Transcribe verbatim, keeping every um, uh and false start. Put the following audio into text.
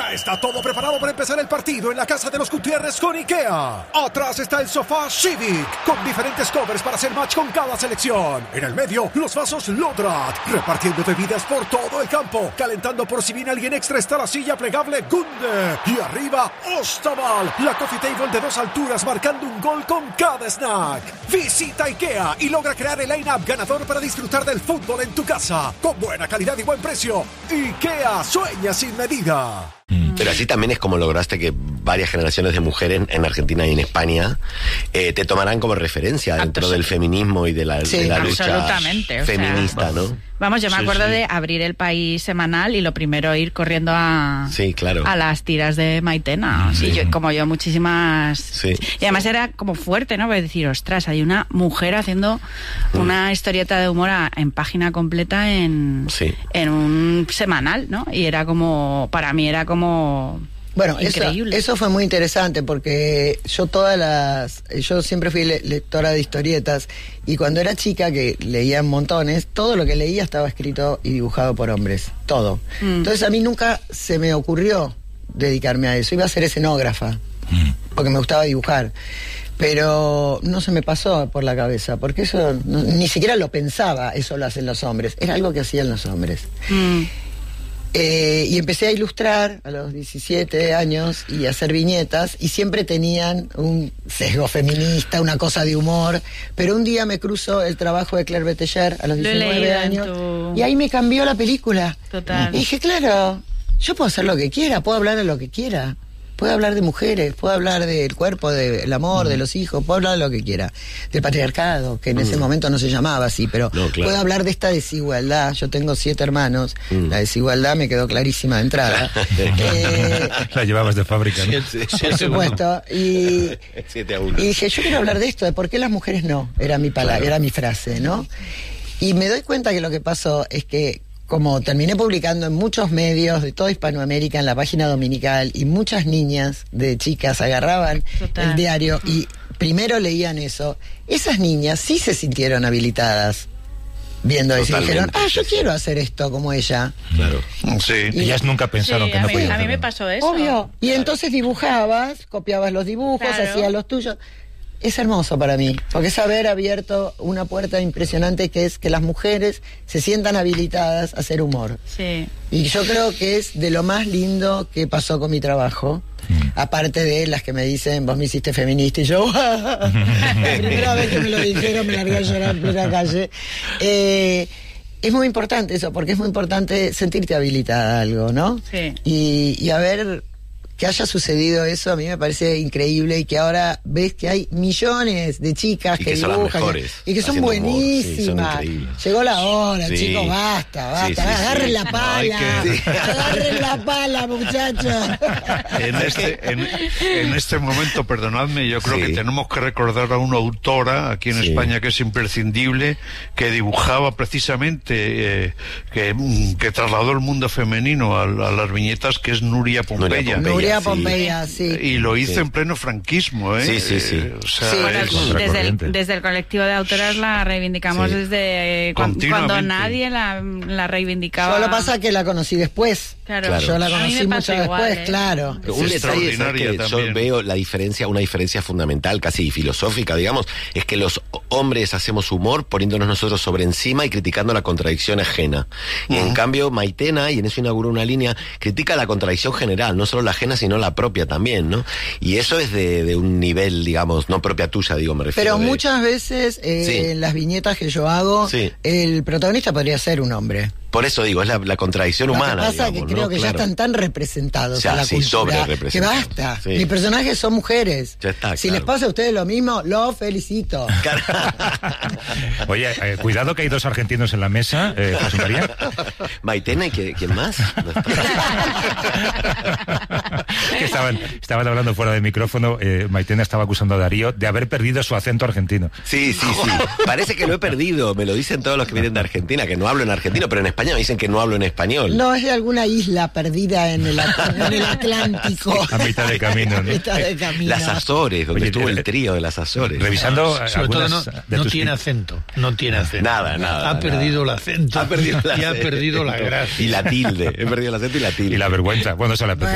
Ya está todo preparado para empezar el partido en la casa de los Gutiérrez con IKEA. Atrás está el sofá Civic, con diferentes covers para hacer match con cada selección. En el medio, los vasos Lodrat, repartiendo bebidas por todo el campo. Calentando por si viene alguien extra está la silla plegable Gunde. Y arriba, Ostaval, la coffee table de dos alturas marcando un gol con cada snack. Visita IKEA y logra crear el line-up ganador para disfrutar del fútbol en tu casa. Con buena calidad y buen precio. IKEA sueña sin medida. Pero así también es como lograste que varias generaciones de mujeres en Argentina y en España eh, te tomarán como referencia dentro Absolut- del feminismo y de la, sí, de la lucha feminista, o sea, ¿no? Vamos, yo me sí, acuerdo sí. de abrir El País semanal y lo primero ir corriendo a, sí, claro. a las tiras de Maitena. Sí. Sí, yo, como yo, muchísimas... Sí. Y además era como fuerte, ¿no? Porque decir, ostras, hay una mujer haciendo mm. una historieta de humor a, en página completa en, sí. en un semanal, ¿no? Y era como, para mí era como... Bueno, eso, eso fue muy interesante porque yo todas las... Yo siempre fui le, lectora de historietas y cuando era chica, que leía montones, todo lo que leía estaba escrito y dibujado por hombres, todo. Mm. Entonces a mí nunca se me ocurrió dedicarme a eso, iba a ser escenógrafa, mm. porque me gustaba dibujar. Pero no se me pasó por la cabeza, porque eso no, ni siquiera lo pensaba, eso lo hacen los hombres, era algo que hacían los hombres. Mm. Eh, y empecé a ilustrar a los diecisiete años y a hacer viñetas y siempre tenían un sesgo feminista, una cosa de humor, pero un día me cruzó el trabajo de Claire Beteller a los diecinueve años tu... y ahí me cambió la película. Total. Y dije, claro, yo puedo hacer lo que quiera, puedo hablar de lo que quiera. Puedo hablar de mujeres, puedo hablar del cuerpo, del amor, mm. de los hijos, puedo hablar de lo que quiera. Del patriarcado, que en mm. ese momento no se llamaba así, pero no, claro. puedo hablar de esta desigualdad. Yo tengo siete hermanos, mm. la desigualdad me quedó clarísima de entrada. eh, la llevabas de fábrica, ¿no? Siete, siete, por supuesto. Y, siete a uno. y dije, yo quiero hablar de esto, de por qué las mujeres no, era mi palabra, claro. era mi frase, ¿no? Y me doy cuenta que lo que pasó es que como terminé publicando en muchos medios de toda Hispanoamérica, en la página dominical, y muchas niñas de chicas agarraban Total. el diario y primero leían eso, esas niñas sí se sintieron habilitadas viendo eso y dijeron, ah, yo quiero hacer esto como ella. Claro. Sí. Y ellas nunca pensaron sí, que no mí, podían. A mí me pasó eso. Obvio. Y claro. entonces dibujabas, copiabas los dibujos, claro. hacías los tuyos. Es hermoso para mí, porque es haber abierto una puerta impresionante que es que las mujeres se sientan habilitadas a hacer humor. Sí. Y yo creo que es de lo más lindo que pasó con mi trabajo, mm. aparte de las que me dicen, vos me hiciste feminista, y yo, la primera vez que me lo dijeron me largué a llorar en plena calle. Eh, es muy importante eso, porque es muy importante sentirte habilitada a algo, ¿no? Sí. Y, y a ver... Que haya sucedido eso a mí me parece increíble y que ahora ves que hay millones de chicas y que, que son dibujan las mejores, y que son buenísimas. Sí, son Llegó la hora, sí. chicos, basta, basta. Sí, sí, agarren sí. la pala, no, que... agarren la pala, muchachos. En este, en, en este momento, perdonadme, yo creo sí. que tenemos que recordar a una autora aquí en sí. España que es imprescindible, que dibujaba precisamente, eh, que, que trasladó el mundo femenino a, a las viñetas, que es Nuria Pompeya. Nuria Pompeya. Pompeya, sí. Y lo hizo sí. en pleno franquismo, ¿eh? Sí, sí, sí. Eh, o sea, sí. Bueno, es... desde, el, desde el colectivo de autoras la reivindicamos sí. desde cuando, cuando nadie la, la reivindicaba. Solo pasa que la conocí después. Claro. claro. Yo la conocí mucho igual, después, ¿eh? claro. Pero un detalle es que yo veo la diferencia, una diferencia fundamental, casi filosófica, digamos, es que los hombres hacemos humor poniéndonos nosotros sobre encima y criticando la contradicción ajena. Y uh-huh. en cambio Maitena, y en eso inauguró una línea, critica la contradicción general, no solo la ajena, sino la propia también, ¿no? Y eso es de, de un nivel, digamos, no propia tuya, digo, me refiero. Pero de... muchas veces eh, sí. en las viñetas que yo hago, sí. el protagonista podría ser un hombre. Por eso digo, es la, la contradicción Lo humana. Lo que pasa digamos, que creo ¿no? que claro. ya están tan representados ya, en la sí, cultura que basta. Sí. Mis personajes son mujeres. Ya está, si claro. les pasa a ustedes lo mismo, los felicito. Oye, eh, cuidado que hay dos argentinos en la mesa, eh, José María. Maitena y que, ¿quién más? que estaban, estaban hablando fuera del micrófono, eh, Maitena estaba acusando a Darío de haber perdido su acento argentino. Sí, sí, sí. Parece que lo he perdido, me lo dicen todos los que vienen de Argentina, que no hablo en argentino, pero en España me dicen que no hablo en español. No, es de alguna isla perdida en el, en el Atlántico. A mitad de camino, ¿no? A mitad de camino. Las Azores, donde Oye, estuvo eh, el trío de las Azores. Revisando no, sobre todo no, no tiene acento, no tiene acento. Nada, nada. Ha nada. perdido el acento ha perdido el y ha perdido la gracia. Y la tilde, he perdido el acento y la tilde. Y la vergüenza. Bueno, eso la